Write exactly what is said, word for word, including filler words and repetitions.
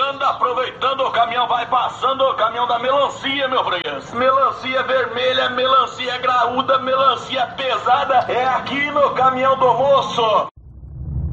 Aproveitando, aproveitando, o caminhão vai passando, o caminhão da melancia, meu freguês. Melancia vermelha, melancia graúda, melancia pesada, é aqui no caminhão do moço.